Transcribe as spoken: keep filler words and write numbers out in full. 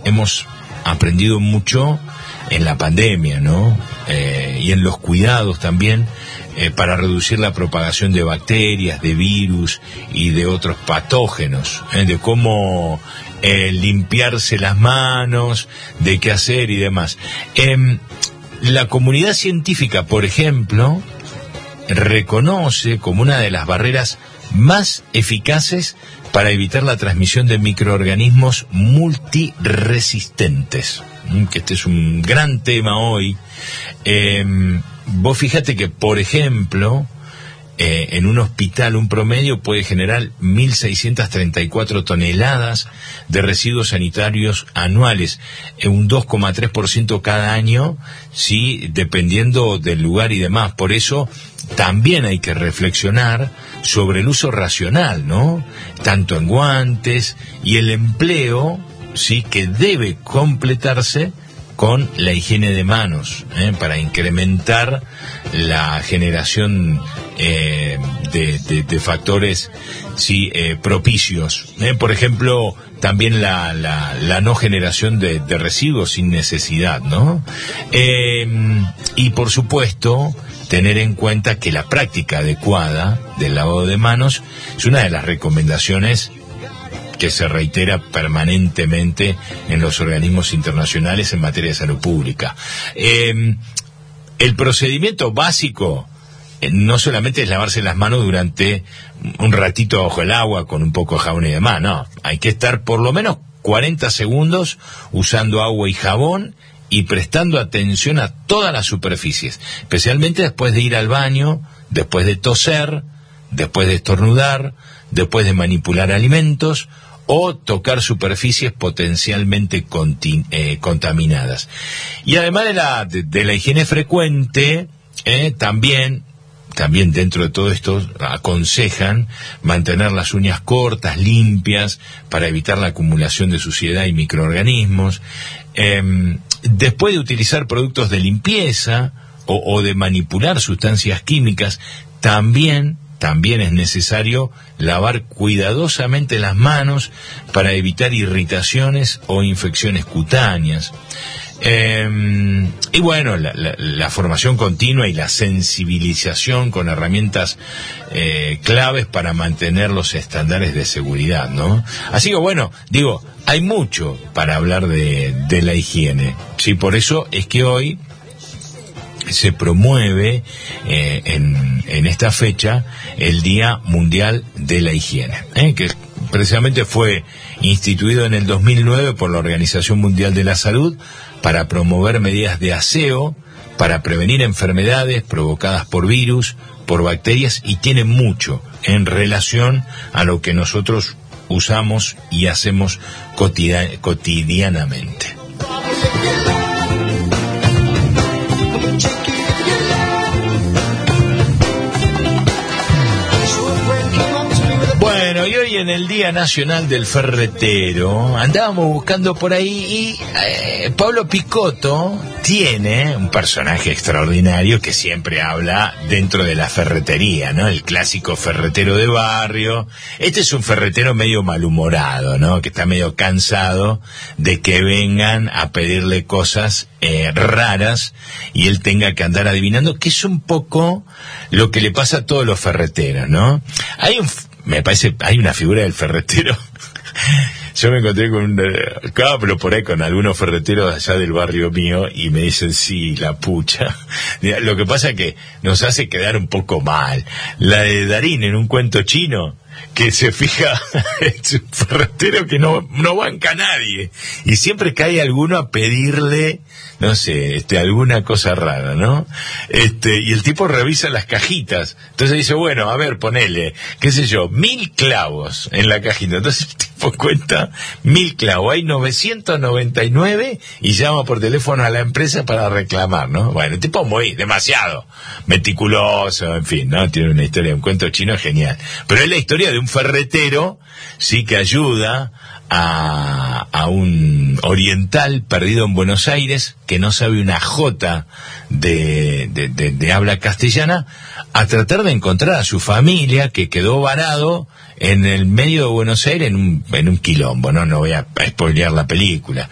hemos aprendido mucho en la pandemia, ¿no? Eh, y en los cuidados también, eh, para reducir la propagación de bacterias, de virus y de otros patógenos, ¿eh? De cómo eh, limpiarse las manos, de qué hacer y demás. Eh, la comunidad científica, por ejemplo, reconoce como una de las barreras más eficaces para evitar la transmisión de microorganismos multiresistentes, que este es un gran tema hoy. Eh, vos fíjate que, por ejemplo, eh, en un hospital un promedio puede generar mil seiscientas treinta y cuatro toneladas de residuos sanitarios anuales, eh, un dos coma tres por ciento cada año, sí, dependiendo del lugar y demás. Por eso también hay que reflexionar sobre el uso racional, ¿no? Tanto en guantes y el empleo, sí, que debe completarse con la higiene de manos, ¿eh? Para incrementar la generación eh, de, de, de factores, sí, eh, propicios, ¿eh? Por ejemplo, también la, la, la no generación de, de residuos sin necesidad, ¿no? Eh, y por supuesto, tener en cuenta que la práctica adecuada del lavado de manos es una de las recomendaciones que se reitera permanentemente en los organismos internacionales en materia de salud pública. Eh, el procedimiento básico eh, no solamente es lavarse las manos durante un ratito bajo el agua con un poco de jabón y demás, no, hay que estar por lo menos cuarenta segundos usando agua y jabón y prestando atención a todas las superficies, especialmente después de ir al baño, después de toser, después de estornudar, después de manipular alimentos o tocar superficies potencialmente conti, eh, contaminadas. Y además de la, de, de la higiene frecuente, eh, también, también dentro de todo esto aconsejan mantener las uñas cortas, limpias, para evitar la acumulación de suciedad y microorganismos. Eh, después de utilizar productos de limpieza o, o de manipular sustancias químicas, también También es necesario lavar cuidadosamente las manos para evitar irritaciones o infecciones cutáneas. Eh, y bueno, la, la, la formación continua y la sensibilización con herramientas eh, claves para mantener los estándares de seguridad, ¿no? Así que bueno, digo, hay mucho para hablar de, de la higiene. Sí, por eso es que hoy se promueve eh, en, en esta fecha el Día Mundial de la Higiene, eh, que precisamente fue instituido en el dos mil nueve por la Organización Mundial de la Salud para promover medidas de aseo, para prevenir enfermedades provocadas por virus, por bacterias, y tiene mucho en relación a lo que nosotros usamos y hacemos cotidian- cotidianamente. Bueno, y hoy en el Día Nacional del Ferretero andábamos buscando por ahí y eh, Pablo Picotto tiene un personaje extraordinario que siempre habla dentro de la ferretería, ¿no? El clásico ferretero de barrio. Este es un ferretero medio malhumorado, ¿no? Que está medio cansado de que vengan a pedirle cosas eh, raras y él tenga que andar adivinando, que es un poco lo que le pasa a todos los ferreteros, ¿no? Hay un Me parece, hay una figura del ferretero. Yo me encontré con un, hablo por ahí con algunos ferreteros allá del barrio mío y me dicen, sí, la pucha. Lo que pasa es que nos hace quedar un poco mal. La de Darín en un cuento chino, que se fija, es un ferretero que no, no banca a nadie. Y siempre cae alguno a pedirle, no sé, este, alguna cosa rara, ¿no? Este, y el tipo revisa las cajitas. Entonces dice, bueno, a ver, ponele, qué sé yo, mil clavos en la cajita. Entonces el tipo cuenta mil clavos. Hay novecientos noventa y nueve y llama por teléfono a la empresa para reclamar, ¿no? Bueno, el tipo muy, demasiado meticuloso, en fin, ¿no? Tiene una historia, un cuento chino genial. Pero es la historia de un ferretero, sí, que ayuda a, a un oriental perdido en Buenos Aires que no sabe una jota de, de, de, de habla castellana, a tratar de encontrar a su familia que quedó varado en el medio de Buenos Aires en un, en un quilombo, ¿no? No voy a, a spoilear la película.